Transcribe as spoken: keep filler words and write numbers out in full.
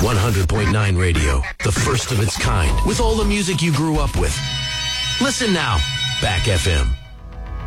one hundred point nine Radio, the first of its kind, with all the music you grew up with. Listen now. Back F M.